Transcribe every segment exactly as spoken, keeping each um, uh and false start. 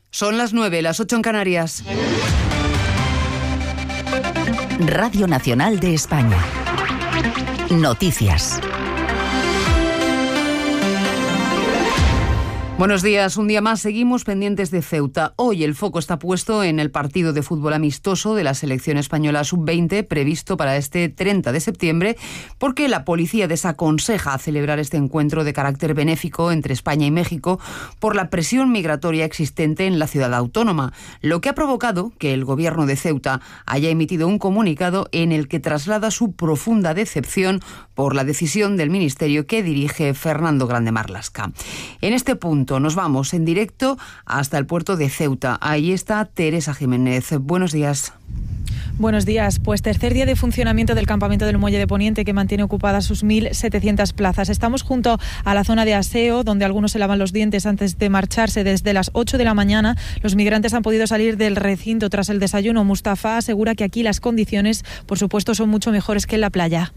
Son las nueve, las ocho en Canarias. Radio Nacional de España. Noticias. Buenos días, un día más seguimos pendientes de Ceuta. Hoy el foco está puesto en el partido de fútbol amistoso de la selección española sub veinte previsto para este treinta de septiembre, porque la policía desaconseja celebrar este encuentro de carácter benéfico entre España y México por la presión migratoria existente en la ciudad autónoma, lo que ha provocado que el gobierno de Ceuta haya emitido un comunicado en el que traslada su profunda decepción por la decisión del ministerio que dirige Fernando Grande Marlaska. En este punto nos vamos en directo hasta el puerto de Ceuta. Ahí está Teresa Jiménez. Buenos días. Buenos días. Pues tercer día de funcionamiento del campamento del Muelle de Poniente, que mantiene ocupadas sus mil setecientas plazas. Estamos junto a la zona de aseo, donde algunos se lavan los dientes antes de marcharse. Desde las ocho de la mañana, los migrantes han podido salir del recinto tras el desayuno. Mustafa asegura que aquí las condiciones, por supuesto, son mucho mejores que en la playa.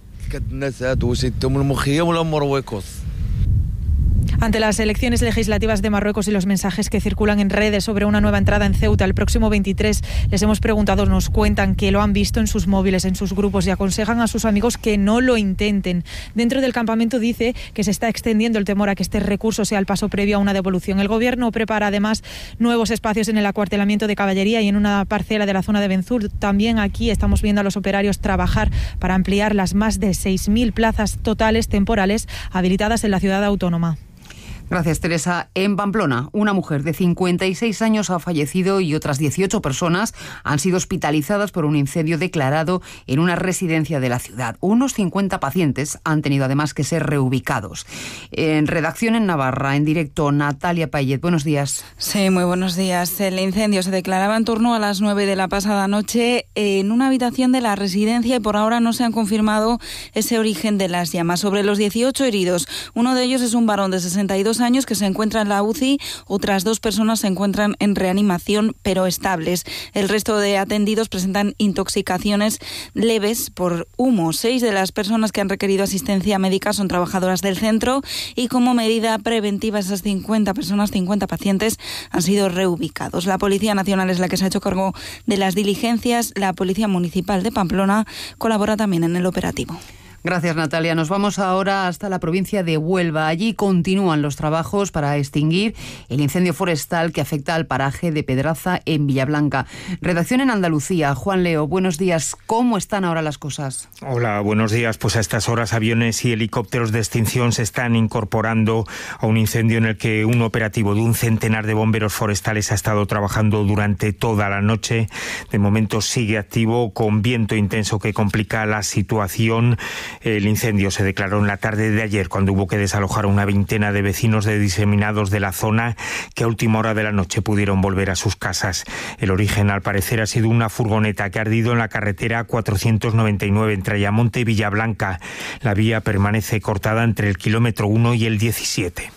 Ante las elecciones legislativas de Marruecos y los mensajes que circulan en redes sobre una nueva entrada en Ceuta el próximo veintitrés, les hemos preguntado, nos cuentan que lo han visto en sus móviles, en sus grupos, y aconsejan a sus amigos que no lo intenten. Dentro del campamento dice que se está extendiendo el temor a que este recurso sea el paso previo a una devolución. El gobierno prepara además nuevos espacios en el acuartelamiento de caballería y en una parcela de la zona de Benzur. También aquí estamos viendo a los operarios trabajar para ampliar las más de seis mil plazas totales temporales habilitadas en la ciudad autónoma. Gracias, Teresa. En Pamplona, una mujer de cincuenta y seis años ha fallecido y otras dieciocho personas han sido hospitalizadas por un incendio declarado en una residencia de la ciudad. Unos cincuenta pacientes han tenido además que ser reubicados. En redacción en Navarra, en directo, Natalia Payet. Buenos días. Sí, muy buenos días. El incendio se declaraba en torno a las nueve de la pasada noche en una habitación de la residencia y por ahora no se han confirmado ese origen de las llamas. Sobre los dieciocho heridos, uno de ellos es un varón de sesenta y dos años que se encuentra en la U C I, otras dos personas se encuentran en reanimación pero estables. El resto de atendidos presentan intoxicaciones leves por humo. Seis de las personas que han requerido asistencia médica son trabajadoras del centro y como medida preventiva esas cincuenta personas, cincuenta pacientes han sido reubicados. La Policía Nacional es la que se ha hecho cargo de las diligencias. La Policía Municipal de Pamplona colabora también en el operativo. Gracias, Natalia. Nos vamos ahora hasta la provincia de Huelva. Allí continúan los trabajos para extinguir el incendio forestal que afecta al paraje de Pedraza en Villablanca. Redacción en Andalucía. Juan Leo, buenos días. ¿Cómo están ahora las cosas? Hola, buenos días. Pues a estas horas aviones y helicópteros de extinción se están incorporando a un incendio en el que un operativo de un centenar de bomberos forestales ha estado trabajando durante toda la noche. De momento sigue activo con viento intenso que complica la situación. El incendio se declaró en la tarde de ayer cuando hubo que desalojar a una veintena de vecinos de diseminados de la zona que a última hora de la noche pudieron volver a sus casas. El origen, al parecer, ha sido una furgoneta que ha ardido en la carretera cuatrocientos noventa y nueve entre Ayamonte y Villablanca. La vía permanece cortada entre el kilómetro uno y el diecisiete.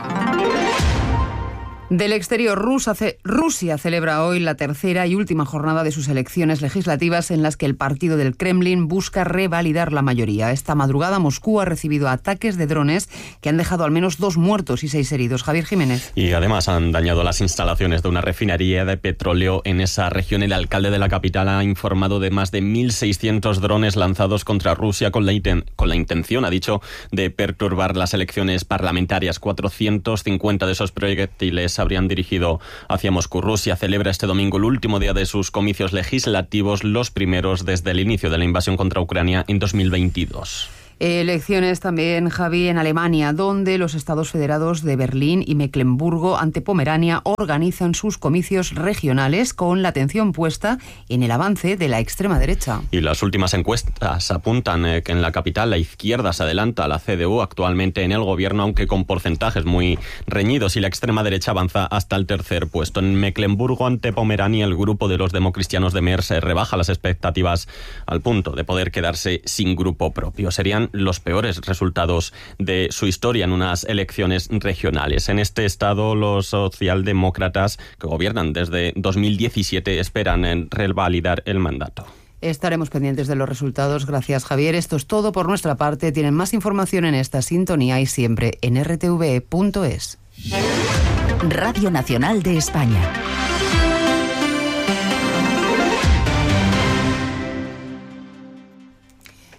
Del exterior, Rusia celebra hoy la tercera y última jornada de sus elecciones legislativas en las que el partido del Kremlin busca revalidar la mayoría. Esta madrugada Moscú ha recibido ataques de drones que han dejado al menos dos muertos y seis heridos. Javier Jiménez. Y además han dañado las instalaciones de una refinería de petróleo en esa región. El alcalde de la capital ha informado de más de mil seiscientos drones lanzados contra Rusia con la, inten- con la intención, ha dicho, de perturbar las elecciones parlamentarias. cuatrocientos cincuenta de esos proyectiles habrían dirigido hacia Moscú. Rusia celebra este domingo el último día de sus comicios legislativos, los primeros desde el inicio de la invasión contra Ucrania en dos mil veintidós. Elecciones también, Javi, en Alemania, donde los estados federados de Berlín y Mecklemburgo ante Pomerania organizan sus comicios regionales con la atención puesta en el avance de la extrema derecha. Y las últimas encuestas apuntan eh, que en la capital la izquierda se adelanta a la C D U actualmente en el gobierno, aunque con porcentajes muy reñidos, y la extrema derecha avanza hasta el tercer puesto. En Mecklemburgo ante Pomerania, el grupo de los democristianos de Merz rebaja las expectativas al punto de poder quedarse sin grupo propio. Serían los peores resultados de su historia en unas elecciones regionales. En este estado, los socialdemócratas, que gobiernan desde dos mil diecisiete, esperan en revalidar el mandato. Estaremos pendientes de los resultados. Gracias, Javier. Esto es todo por nuestra parte. Tienen más información en esta sintonía y siempre en r t v e punto es. Radio Nacional de España.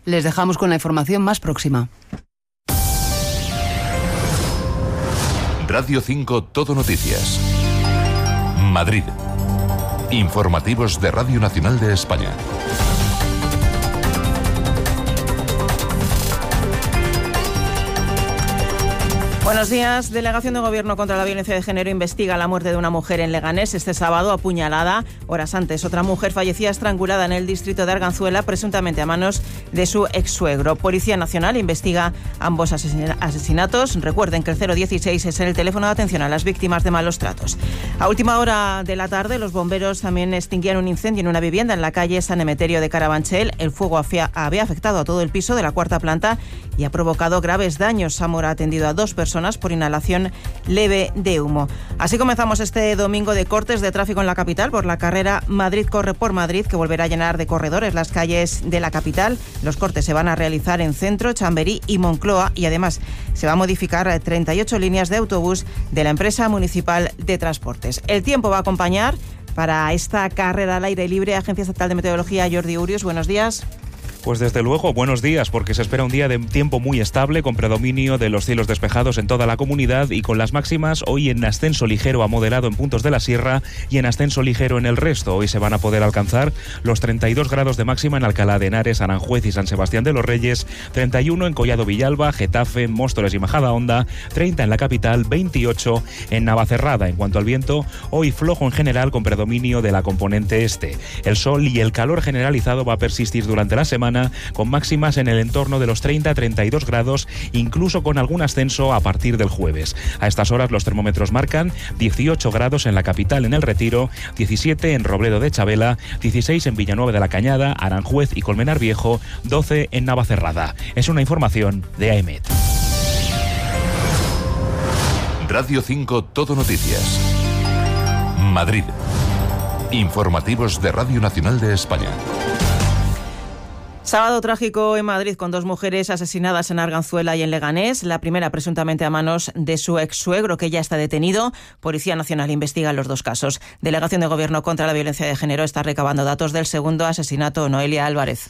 Les dejamos con la información más próxima. Radio cinco Todo Noticias. Madrid. Informativos de Radio Nacional de España. Buenos días. Delegación de Gobierno contra la Violencia de Género investiga la muerte de una mujer en Leganés este sábado, apuñalada. Horas antes, otra mujer fallecía estrangulada en el distrito de Arganzuela, presuntamente a manos de su ex-suegro. Policía Nacional investiga ambos asesinatos. Recuerden que el cero dieciséis es el teléfono de atención a las víctimas de malos tratos. A última hora de la tarde, los bomberos también extinguían un incendio en una vivienda en la calle San Emeterio de Carabanchel. El fuego había afectado a todo el piso de la cuarta planta y ha provocado graves daños. Zamora ha atendido a dos personas por inhalación leve de humo. Así comenzamos este domingo de cortes de tráfico en la capital por la carrera Madrid corre por Madrid, que volverá a llenar de corredores las calles de la capital. Los cortes se van a realizar en Centro, Chamberí y Moncloa, y además se va a modificar treinta y ocho líneas de autobús de la empresa municipal de transportes. El tiempo va a acompañar para esta carrera al aire libre. Agencia Estatal de Meteorología, Jordi Urius, buenos días. Pues desde luego, buenos días, porque se espera un día de tiempo muy estable, con predominio de los cielos despejados en toda la comunidad y con las máximas hoy en ascenso ligero a moderado en puntos de la sierra y en ascenso ligero en el resto. Hoy se van a poder alcanzar los treinta y dos grados de máxima en Alcalá de Henares, Aranjuez y San Sebastián de los Reyes, treinta y uno en Collado Villalba, Getafe, Móstoles y Majadahonda, treinta en la capital, veintiocho en Navacerrada. En cuanto al viento, hoy flojo en general con predominio de la componente este. El sol y el calor generalizado va a persistir durante la semana, con máximas en el entorno de los treinta a treinta y dos grados, incluso con algún ascenso a partir del jueves. A estas horas los termómetros marcan dieciocho grados en la capital en El Retiro, diecisiete en Robledo de Chabela, dieciséis en Villanueva de la Cañada, Aranjuez y Colmenar Viejo, doce en Navacerrada. Es una información de A E M E T. Radio cinco Todo Noticias. Madrid. Informativos de Radio Nacional de España. Sábado trágico en Madrid con dos mujeres asesinadas en Arganzuela y en Leganés. La primera presuntamente a manos de su ex-suegro, que ya está detenido. Policía Nacional investiga los dos casos. Delegación de Gobierno contra la Violencia de Género está recabando datos del segundo asesinato. Noelia Álvarez.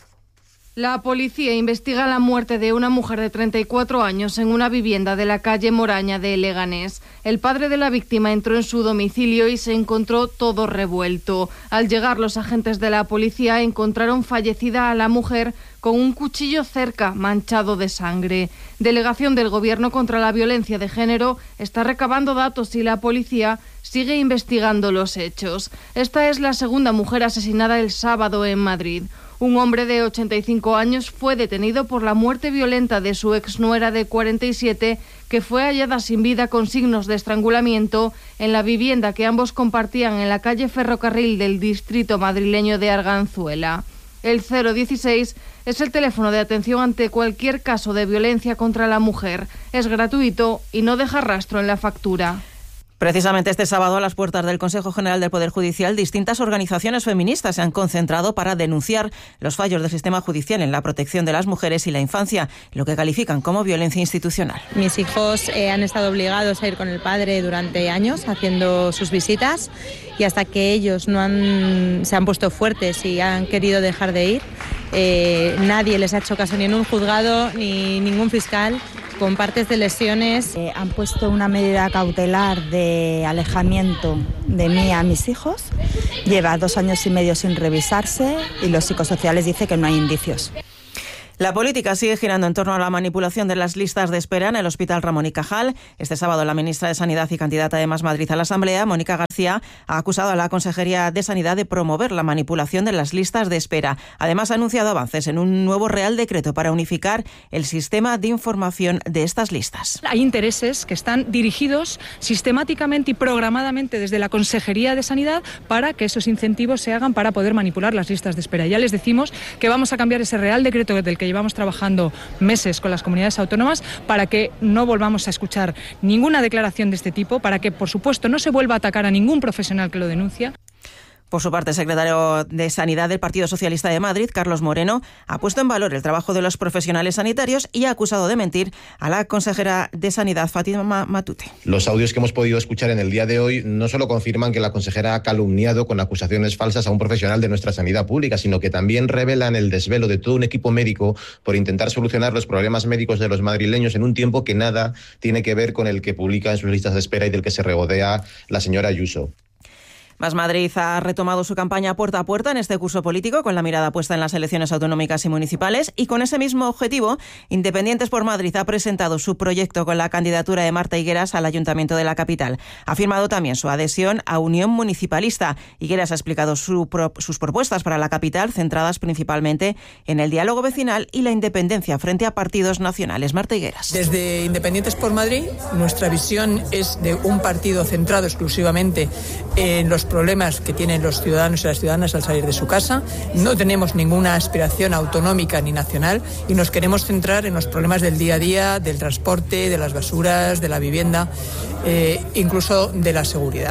La policía investiga la muerte de una mujer de treinta y cuatro años en una vivienda de la calle Moraña de Leganés. El padre de la víctima entró en su domicilio y se encontró todo revuelto. Al llegar los agentes de la policía encontraron fallecida a la mujer con un cuchillo cerca, manchado de sangre. Delegación del Gobierno contra la Violencia de Género está recabando datos y la policía sigue investigando los hechos. Esta es la segunda mujer asesinada el sábado en Madrid. Un hombre de ochenta y cinco años fue detenido por la muerte violenta de su exnuera de cuarenta y siete, que fue hallada sin vida con signos de estrangulamiento en la vivienda que ambos compartían en la calle Ferrocarril del distrito madrileño de Arganzuela. El cero dieciséis es el teléfono de atención ante cualquier caso de violencia contra la mujer. Es gratuito y no deja rastro en la factura. Precisamente este sábado, a las puertas del Consejo General del Poder Judicial, distintas organizaciones feministas se han concentrado para denunciar los fallos del sistema judicial en la protección de las mujeres y la infancia, lo que califican como violencia institucional. Mis hijos eh, han estado obligados a ir con el padre durante años haciendo sus visitas, y hasta que ellos no han, se han puesto fuertes y han querido dejar de ir, eh, nadie les ha hecho caso, ni en un juzgado ni ningún fiscal, con partes de lesiones. Eh, han puesto una medida cautelar de alejamiento de mí a mis hijos. Lleva dos años y medio sin revisarse y los psicosociales dicen que no hay indicios. La política sigue girando en torno a la manipulación de las listas de espera en el Hospital Ramón y Cajal. Este sábado, la ministra de Sanidad y candidata de Más Madrid a la Asamblea, Mónica García, ha acusado a la Consejería de Sanidad de promover la manipulación de las listas de espera. Además, ha anunciado avances en un nuevo Real Decreto para unificar el sistema de información de estas listas. Hay intereses que están dirigidos sistemáticamente y programadamente desde la Consejería de Sanidad para que esos incentivos se hagan para poder manipular las listas de espera. Ya les decimos que vamos a cambiar ese Real Decreto del que llevamos trabajando meses con las comunidades autónomas para que no volvamos a escuchar ninguna declaración de este tipo, para que, por supuesto, no se vuelva a atacar a ningún profesional que lo denuncia. Por su parte, el secretario de Sanidad del Partido Socialista de Madrid, Carlos Moreno, ha puesto en valor el trabajo de los profesionales sanitarios y ha acusado de mentir a la consejera de Sanidad, Fátima Matute. Los audios que hemos podido escuchar en el día de hoy no solo confirman que la consejera ha calumniado con acusaciones falsas a un profesional de nuestra sanidad pública, sino que también revelan el desvelo de todo un equipo médico por intentar solucionar los problemas médicos de los madrileños en un tiempo que nada tiene que ver con el que publica en sus listas de espera y del que se regodea la señora Ayuso. Más Madrid ha retomado su campaña puerta a puerta en este curso político con la mirada puesta en las elecciones autonómicas y municipales y con ese mismo objetivo, Independientes por Madrid ha presentado su proyecto con la candidatura de Marta Higueras al Ayuntamiento de la capital. Ha firmado también su adhesión a Unión Municipalista. Higueras ha explicado su pro, sus propuestas para la capital, centradas principalmente en el diálogo vecinal y la independencia frente a partidos nacionales. Marta Higueras. Desde Independientes por Madrid, nuestra visión es de un partido centrado exclusivamente en los problemas que tienen los ciudadanos y las ciudadanas al salir de su casa. No tenemos ninguna aspiración autonómica ni nacional y nos queremos centrar en los problemas del día a día, del transporte, de las basuras, de la vivienda, eh, incluso de la seguridad.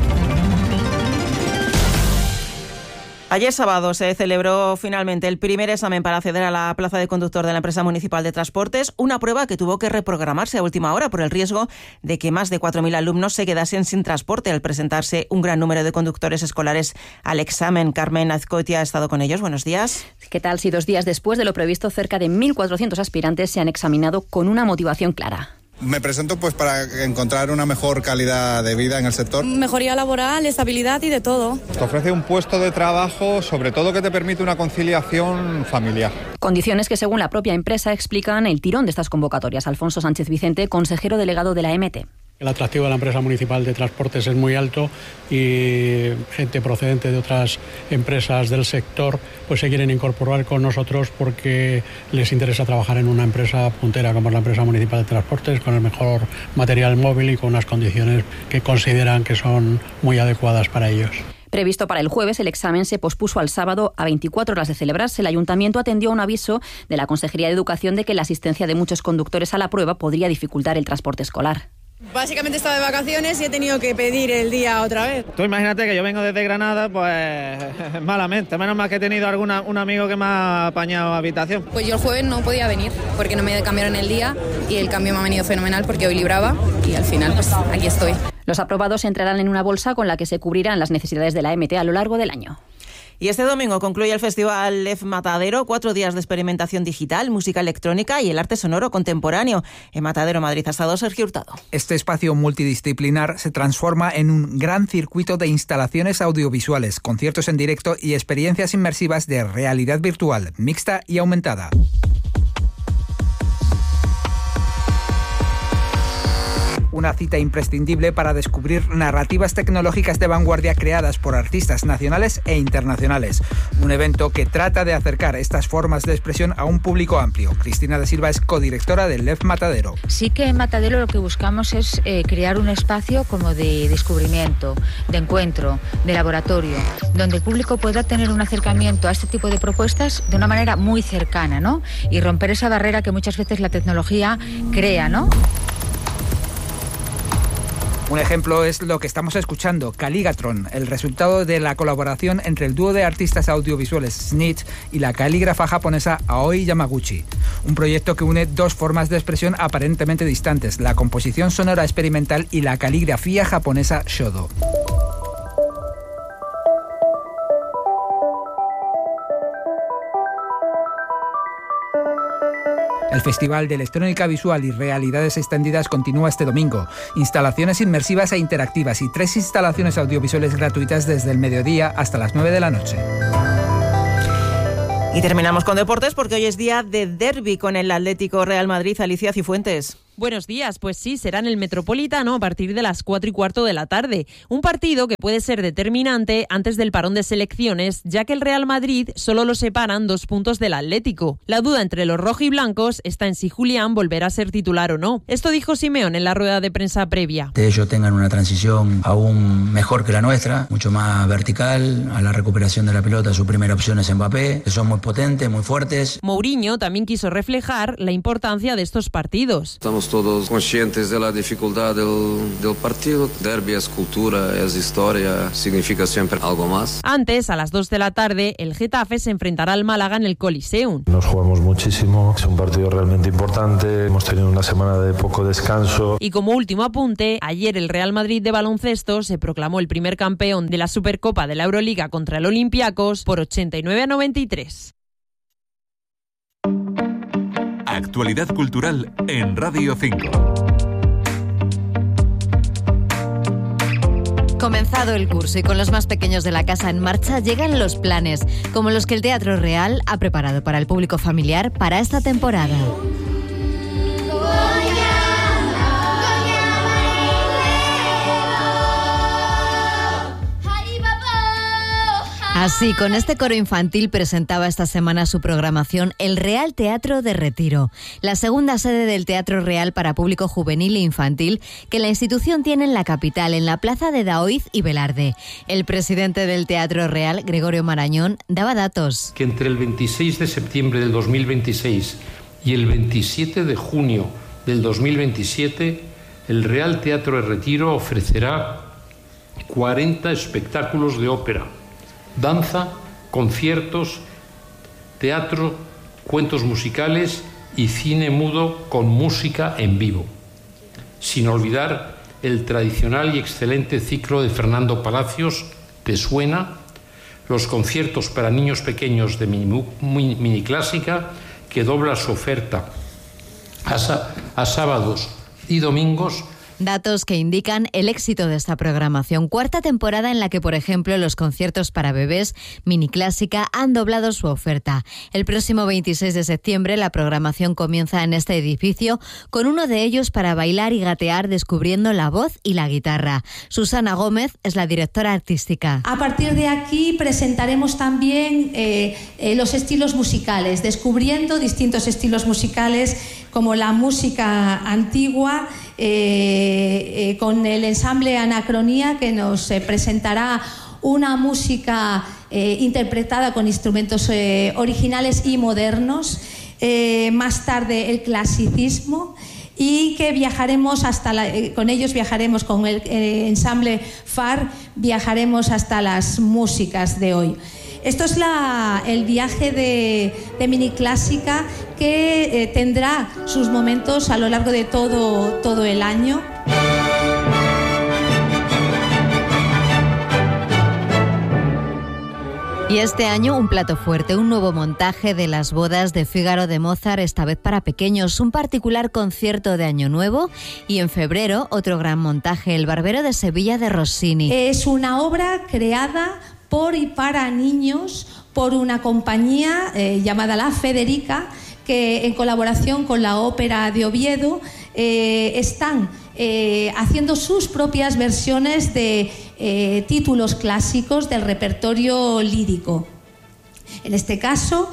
Ayer sábado se celebró finalmente el primer examen para acceder a la plaza de conductor de la empresa municipal de transportes, una prueba que tuvo que reprogramarse a última hora por el riesgo de que más de cuatro mil alumnos se quedasen sin transporte al presentarse un gran número de conductores escolares al examen. Carmen Azcoitia ha estado con ellos. Buenos días. ¿Qué tal? Si dos días después de lo previsto, cerca de mil cuatrocientos aspirantes se han examinado con una motivación clara. Me presento pues para encontrar una mejor calidad de vida en el sector. Mejoría laboral, estabilidad y de todo. Te ofrece un puesto de trabajo, sobre todo que te permite una conciliación familiar. Condiciones que según la propia empresa explican el tirón de estas convocatorias. Alfonso Sánchez Vicente, consejero delegado de la E M T. El atractivo de la empresa municipal de transportes es muy alto y gente procedente de otras empresas del sector pues se quieren incorporar con nosotros porque les interesa trabajar en una empresa puntera como es la empresa municipal de transportes, con el mejor material móvil y con unas condiciones que consideran que son muy adecuadas para ellos. Previsto para el jueves, el examen se pospuso al sábado. A veinticuatro horas de celebrarse, el Ayuntamiento atendió a un aviso de la Consejería de Educación de que la asistencia de muchos conductores a la prueba podría dificultar el transporte escolar. Básicamente estaba de vacaciones y he tenido que pedir el día otra vez. Tú imagínate que yo vengo desde Granada, pues malamente. Menos mal que he tenido alguna, un amigo que me ha apañado habitación. Pues yo el jueves no podía venir porque no me cambiaron el día y el cambio me ha venido fenomenal porque hoy libraba y al final pues aquí estoy. Los aprobados entrarán en una bolsa con la que se cubrirán las necesidades de la E M T a lo largo del año. Y este domingo concluye el Festival Lev Matadero, cuatro días de experimentación digital, música electrónica y el arte sonoro contemporáneo. En Matadero, Madrid, ha estado Sergio Hurtado. Este espacio multidisciplinar se transforma en un gran circuito de instalaciones audiovisuales, conciertos en directo y experiencias inmersivas de realidad virtual, mixta y aumentada. Una cita imprescindible para descubrir narrativas tecnológicas de vanguardia creadas por artistas nacionales e internacionales. Un evento que trata de acercar estas formas de expresión a un público amplio. Cristina de Silva es codirectora del Lev Matadero. Sí que en Matadero lo que buscamos es eh, crear un espacio como de descubrimiento, de encuentro, de laboratorio, donde el público pueda tener un acercamiento a este tipo de propuestas de una manera muy cercana, ¿no? Y romper esa barrera que muchas veces la tecnología crea, ¿no? Un ejemplo es lo que estamos escuchando, Caligatron, el resultado de la colaboración entre el dúo de artistas audiovisuales Snitch y la calígrafa japonesa Aoi Yamaguchi. Un proyecto que une dos formas de expresión aparentemente distantes, la composición sonora experimental y la caligrafía japonesa Shodo. El Festival de Electrónica Visual y Realidades Extendidas continúa este domingo. Instalaciones inmersivas e interactivas y tres instalaciones audiovisuales gratuitas desde el mediodía hasta las nueve de la noche. Y terminamos con deportes porque hoy es día de derbi con el Atlético Real Madrid. Alicia Cifuentes. Buenos días, pues sí, será en el Metropolitano a partir de las cuatro y cuarto de la tarde. Un partido que puede ser determinante antes del parón de selecciones, ya que el Real Madrid solo lo separan dos puntos del Atlético. La duda entre los rojiblancos está en si Julián volverá a ser titular o no. Esto dijo Simeón en la rueda de prensa previa. Que ellos tengan una transición aún mejor que la nuestra, mucho más vertical, a la recuperación de la pelota su primera opción es Mbappé, que son muy potentes, muy fuertes. Mourinho también quiso reflejar la importancia de estos partidos. Estamos estamos todos conscientes de la dificultad del, del partido. Derbi es cultura, es historia, significa siempre algo más. Antes, a las dos de la tarde, el Getafe se enfrentará al Málaga en el Coliseum. Nos jugamos muchísimo, es un partido realmente importante, hemos tenido una semana de poco descanso. Y como último apunte, ayer el Real Madrid de baloncesto se proclamó el primer campeón de la Supercopa de la Euroliga contra el Olympiacos por ochenta y nueve a noventa y tres. Actualidad cultural en Radio cinco. Comenzado el curso y con los más pequeños de la casa en marcha, llegan los planes, como los que el Teatro Real ha preparado para el público familiar para esta temporada. Así, con este coro infantil presentaba esta semana su programación el Real Teatro de Retiro, la segunda sede del Teatro Real para público juvenil e infantil que la institución tiene en la capital, en la plaza de Daoiz y Velarde. El presidente del Teatro Real, Gregorio Marañón, daba datos. Que entre el veintiséis de septiembre del dos mil veintiséis y el veintisiete de junio del dos mil veintisiete, el Real Teatro de Retiro ofrecerá cuarenta espectáculos de ópera, danza, conciertos, teatro, cuentos musicales y cine mudo con música en vivo. Sin olvidar el tradicional y excelente ciclo de Fernando Palacios, ¿Te suena?, los conciertos para niños pequeños de mini, mini clásica, que dobla su oferta a, a sábados y domingos. Datos que indican el éxito de esta programación. Cuarta temporada en la que, por ejemplo, los conciertos para bebés Mini Clásica han doblado su oferta. El próximo veintiséis de septiembre la programación comienza en este edificio con uno de ellos para bailar y gatear descubriendo la voz y la guitarra. Susana Gómez es la directora artística. A partir de aquí presentaremos también eh, eh, los estilos musicales, descubriendo distintos estilos musicales como la música antigua, eh, eh, con el ensamble Anacronía, que nos eh, presentará una música eh, interpretada con instrumentos eh, originales y modernos, eh, más tarde el clasicismo, y que viajaremos hasta la, eh, con ellos viajaremos con el eh, ensamble F A R, viajaremos hasta las músicas de hoy. Esto es la, el viaje de, de Mini Clásica, que eh, tendrá sus momentos a lo largo de todo, todo el año. Y este año un plato fuerte, un nuevo montaje de las bodas de Fígaro de Mozart, esta vez para pequeños, un particular concierto de Año Nuevo y en febrero otro gran montaje, El Barbero de Sevilla de Rossini. Es una obra creada por y para niños por una compañía eh, llamada La Federica, que en colaboración con la Ópera de Oviedo eh, están eh, haciendo sus propias versiones de eh, títulos clásicos del repertorio lírico. En este caso,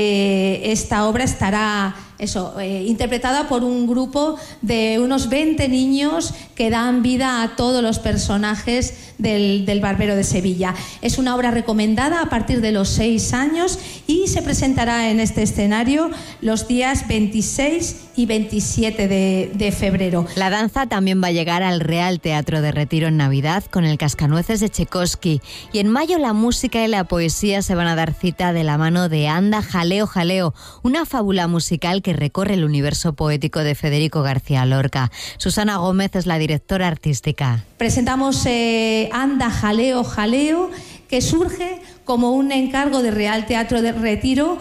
eh, esta obra estará eso, eh, interpretada por un grupo de unos veinte niños que dan vida a todos los personajes del, del Barbero de Sevilla. Es una obra recomendada a partir de los seis años y se presentará en este escenario los días veintiséis y veintisiete de, de febrero. La danza también va a llegar al Real Teatro de Retiro en Navidad con el Cascanueces de Tchaikovsky, y en mayo la música y la poesía se van a dar cita de la mano de Anda, Jaleo, Jaleo, una fábula musical que recorre el universo poético de Federico García Lorca. Susana Gómez es la directora artística. Presentamos eh, Anda, Jaleo, Jaleo, que surge como un encargo de Real Teatro de Retiro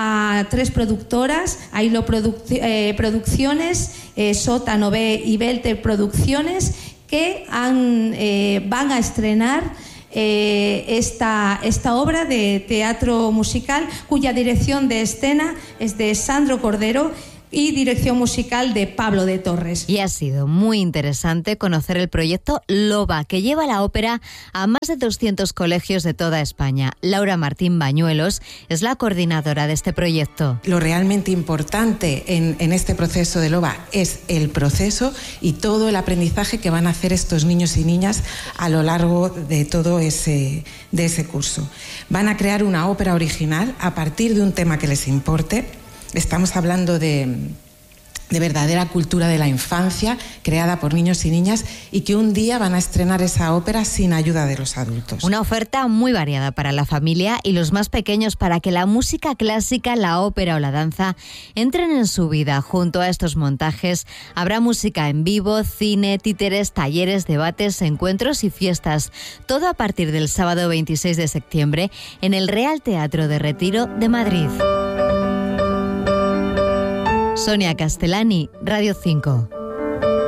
a tres productoras, Ailo Produc- eh, Producciones, eh, Sótano B y Belte Producciones, que han, eh, van a estrenar eh, esta, esta obra de teatro musical, cuya dirección de escena es de Sandro Cordero y dirección musical de Pablo de Torres. Y ha sido muy interesante conocer el proyecto Loba, que lleva la ópera a más de doscientos colegios de toda España. Laura Martín Bañuelos es la coordinadora de este proyecto. Lo realmente importante en, en este proceso de Loba es el proceso y todo el aprendizaje que van a hacer estos niños y niñas a lo largo de todo ese, de ese curso. Van a crear una ópera original a partir de un tema que les importe. Estamos hablando de, de verdadera cultura de la infancia, creada por niños y niñas, y que un día van a estrenar esa ópera sin ayuda de los adultos. Una oferta muy variada para la familia y los más pequeños, para que la música clásica, la ópera o la danza entren en su vida. Junto a estos montajes habrá música en vivo, cine, títeres, talleres, debates, encuentros y fiestas. Todo a partir del sábado veintiséis de septiembre en el Real Teatro de Retiro de Madrid. Sonia Castellani, Radio cinco.